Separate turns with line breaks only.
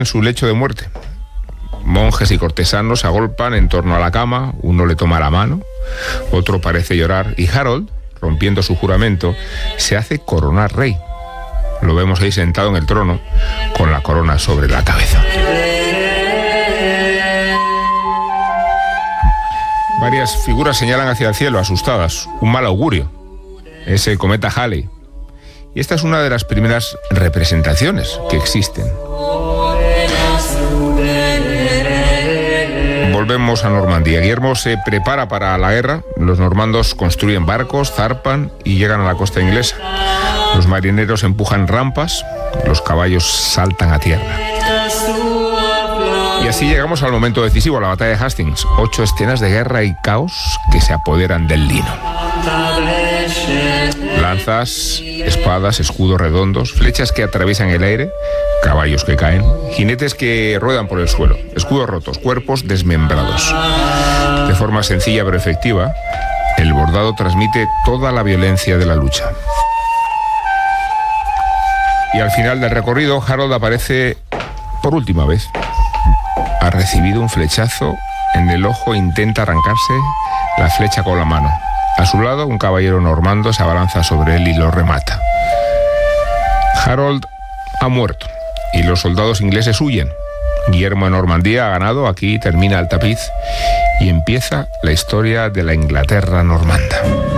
en su lecho de muerte. Monjes y cortesanos se agolpan en torno a la cama, uno le toma la mano, otro parece llorar, y Harold, rompiendo su juramento, se hace coronar rey. Lo vemos ahí sentado en el trono, con la corona sobre la cabeza. Varias figuras señalan hacia el cielo, asustadas, un mal augurio. Es el cometa Halley. Y esta es una de las primeras representaciones que existen. Volvemos a Normandía. Guillermo se prepara para la guerra. Los normandos construyen barcos, zarpan y llegan a la costa inglesa. Los marineros empujan rampas, los caballos saltan a tierra. Y así llegamos al momento decisivo, a la batalla de Hastings. 8 escenas de guerra y caos que se apoderan del lino. Lanzas, espadas, escudos redondos, flechas que atraviesan el aire, caballos que caen, jinetes que ruedan por el suelo, escudos rotos, cuerpos desmembrados. De forma sencilla pero efectiva, el bordado transmite toda la violencia de la lucha. Y al final del recorrido, Harold aparece por última vez. Ha recibido un flechazo en el ojo e intenta arrancarse la flecha con la mano. A su lado, un caballero normando se abalanza sobre él y lo remata. Harold ha muerto y los soldados ingleses huyen. Guillermo de Normandía ha ganado, aquí termina el tapiz y empieza la historia de la Inglaterra normanda.